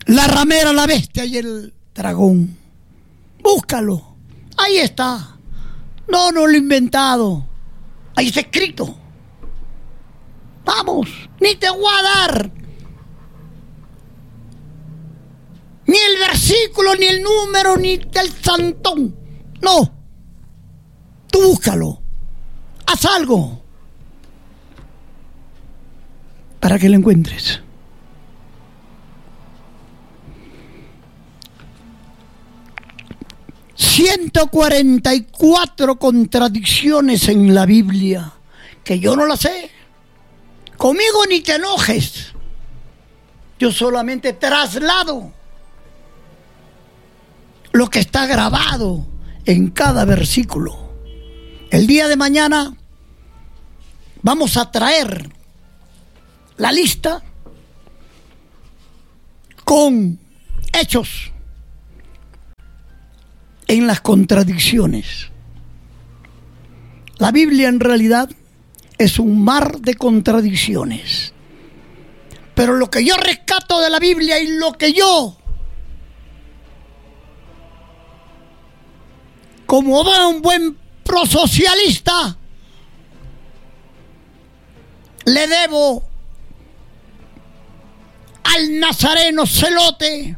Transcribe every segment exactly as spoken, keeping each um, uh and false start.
La ramera, la bestia y el dragón. Búscalo. Ahí está. No, no lo he inventado. Ahí está escrito. Vamos, ni te voy a dar ni el versículo, ni el número, ni el santón. No. Tú búscalo. Haz algo para que lo encuentres. ciento cuarenta y cuatro contradicciones en la Biblia que yo no las sé. Conmigo ni te enojes. Yo solamente traslado lo que está grabado en cada versículo. El día de mañana vamos a traer la lista con hechos en las contradicciones. La Biblia en realidad es un mar de contradicciones. Pero lo que yo rescato de la Biblia y lo que yo, como un buen prosocialista, le debo al nazareno celote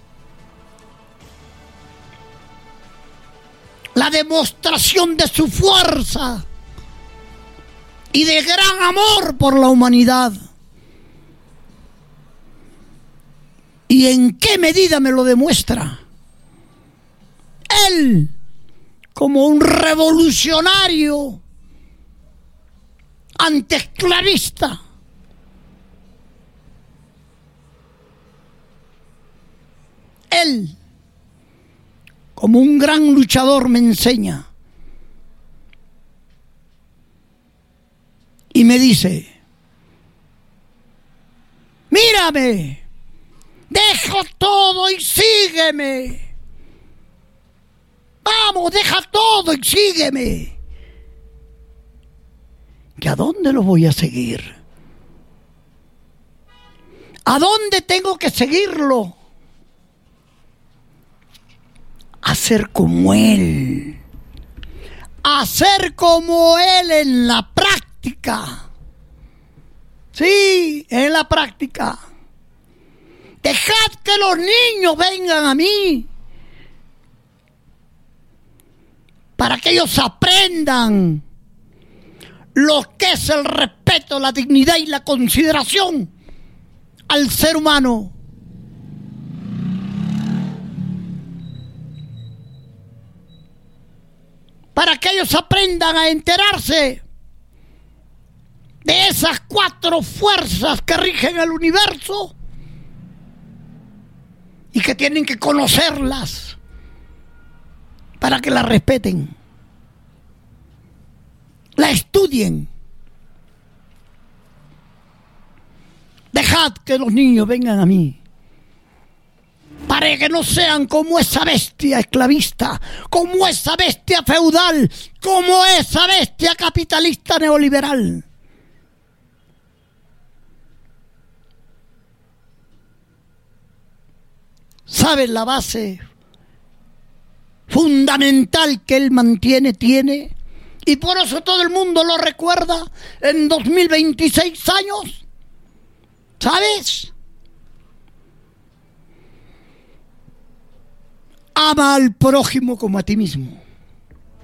la demostración de su fuerza y de gran amor por la humanidad. ¿Y en qué medida me lo demuestra? Él, como un revolucionario antiesclavista, él, como un gran luchador, me enseña y me dice: mírame, deja todo y sígueme. Vamos, deja todo y sígueme. ¿Que a dónde lo voy a seguir? ¿A dónde tengo que seguirlo? A ser como Él. A ser como Él en la práctica. Sí, en la práctica. Dejad que los niños vengan a mí, para que ellos aprendan lo que es el respeto, la dignidad y la consideración al ser humano. Para que ellos aprendan a enterarse de esas cuatro fuerzas que rigen el universo y que tienen que conocerlas para que la respeten, la estudien. Dejad que los niños vengan a mí, para que no sean como esa bestia esclavista, como esa bestia feudal, como esa bestia capitalista neoliberal. ¿Sabes la base fundamental que él mantiene, tiene? Y por eso todo el mundo lo recuerda en dos mil veintiséis años. ¿Sabes? Ama al prójimo como a ti mismo.